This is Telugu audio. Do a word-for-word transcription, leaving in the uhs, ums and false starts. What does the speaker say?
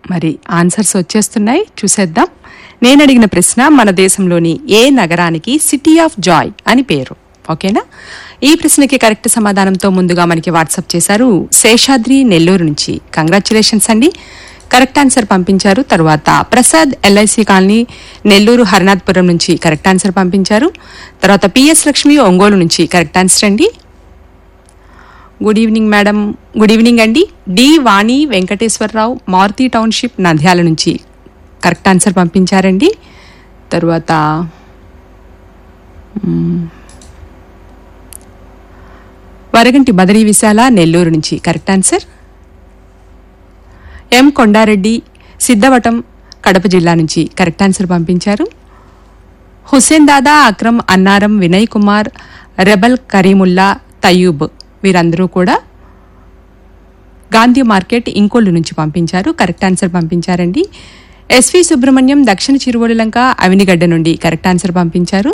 మరి ఆన్సర్స్ వచ్చేస్తున్నాయి, చూసేద్దాం. నేను అడిగిన ప్రశ్న, మన దేశంలోని ఏ నగరానికి సిటీ ఆఫ్ జాయ్ అని పేరు? ఓకేనా? ఈ ప్రశ్నకి కరెక్ట్ సమాధానంతో ముందుగా మనకి వాట్సాప్ చేశారు శేషాద్రి నెల్లూరు నుంచి. కంగ్రాచులేషన్స్ అండి, కరెక్ట్ ఆన్సర్ పంపించారు. తర్వాత ప్రసాద్ ఎల్ఐసి కాలనీ నెల్లూరు హరినాథ్పురం నుంచి కరెక్ట్ ఆన్సర్ పంపించారు. తర్వాత పిఎస్ లక్ష్మి ఒంగోలు నుంచి కరెక్ట్ ఆన్సర్ అండి. Good evening madam, good evening అండి. డి వాణి వెంకటేశ్వరరావు మారుతి టౌన్షిప్ నంద్యాల నుంచి కరెక్ట్ ఆన్సర్ పంపించారండి. తరువాత వరగంటి బదరీ విశాల నెల్లూరు నుంచి కరెక్ట్ ఆన్సర్. ఎం కొండారెడ్డి సిద్ధవటం కడప జిల్లా నుంచి కరెక్ట్ ఆన్సర్ పంపించారు. హుస్సేన్ దాదా, అక్రమ్, అన్నారం, వినయ్ కుమార్, రెబల్, కరీముల్లా, తయూబ్ వీరందరూ కూడా గాంధీ మార్కెట్ ఇంకోళ్ళు నుంచి పంపించారు, కరెక్ట్ ఆన్సర్ పంపించారండి. ఎస్వి సుబ్రహ్మణ్యం దక్షిణ చిరువలిలంక అవినిగడ్డ నుండి కరెక్ట్ ఆన్సర్ పంపించారు.